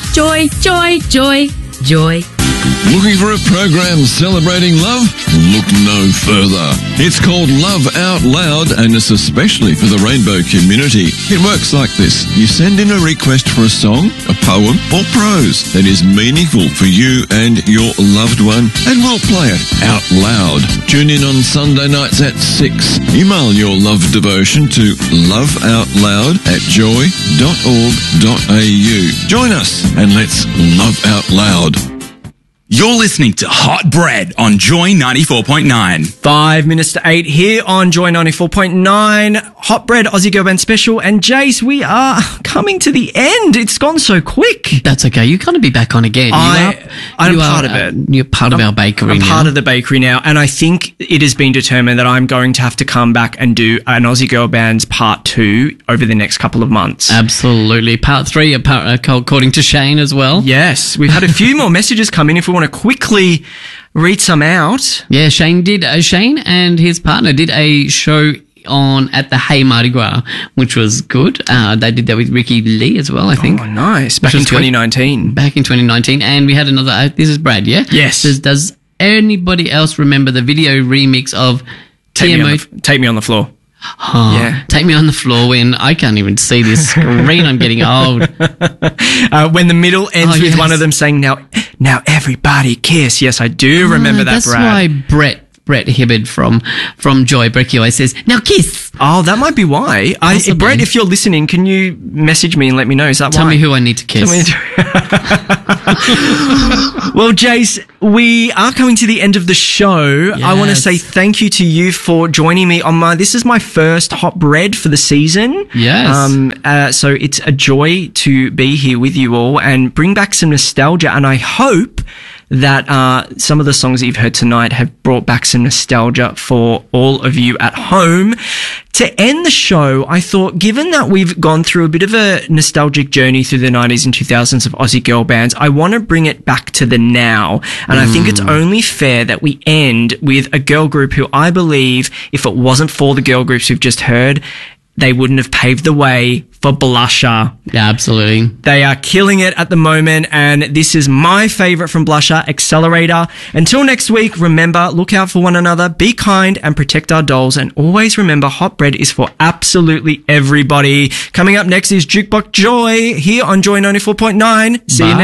Joy, joy, joy, joy. Looking for a program celebrating love? Look no further. It's called Love Out Loud, and it's especially for the rainbow community. It works like this. You send in a request for a song, a poem, or prose that is meaningful for you and your loved one, and we'll play it out loud. Tune in on Sunday nights at 6. Email your love devotion to loveoutloud@joy.org.au. Join us and let's love out loud. You're listening to Hot Bread on Joy 94.9. 5 minutes to 8 here on Joy 94.9. Hot Bread Aussie Girl Band Special. And Jace, we are coming to the end. It's gone so quick. That's okay. You're going to be back on again. I'm part of it. You're part of our bakery now. I'm part of the bakery now. And I think it has been determined that I'm going to have to come back and do an Aussie Girl Band's Part 2 over the next couple of months. Absolutely. Part 3, according to Shane as well. Yes. We've had a few more messages come in if we want to quickly read some out. Yeah, Shane and his partner did a show at the Hay Mardi Gras, which was good. They did that with Ricky Lee as well, I think. Oh, nice. Back in 2019. Back in 2019. And we had another, this is Brad, yeah? Yes. Does anybody else remember the video remix of Take Me on the Floor? Oh, yeah. Take Me on the Floor when I can't even see this screen. I'm getting old. When the middle ends with one of them saying, now everybody kiss. Yes, I do remember that, that's Brad. That's why Brett Hibbard from Joy Brecky always says, now kiss. Oh, that might be why. Brett, if you're listening, can you message me and let me know? Is that Tell why? me who I need to kiss. Well, Jace, we are coming to the end of the show. Yes. I want to say thank you to you for joining me on this is my first Hot Bread for the season. Yes. So it's a joy to be here with you all and bring back some nostalgia. And I hope that some of the songs that you've heard tonight have brought back some nostalgia for all of you at home. To end the show, I thought, given that we've gone through a bit of a nostalgic journey through the 90s and 2000s of Aussie girl bands, I want to bring it back to the now. And I think it's only fair that we end with a girl group who I believe, if it wasn't for the girl groups we've just heard, they wouldn't have paved the way for Blusher. Yeah, absolutely. They are killing it at the moment, and this is my favourite from Blusher, Accelerator. Until next week, remember, look out for one another, be kind, and protect our dolls, and always remember, Hot Bread is for absolutely everybody. Coming up next is Jukebox Joy here on Joy 94.9. See you next